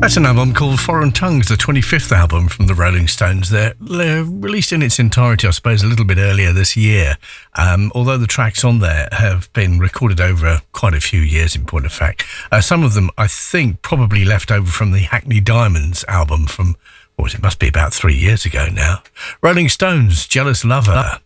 That's an album called Foreign Tongues, the 25th album from the Rolling Stones. They're released in its entirety, I suppose, a little bit earlier this year, although the tracks on there have been recorded over quite a few years, in point of fact. Some of them, I think, probably left over from the Hackney Diamonds album from, it must be about 3 years ago now. Rolling Stones, Jealous Lover.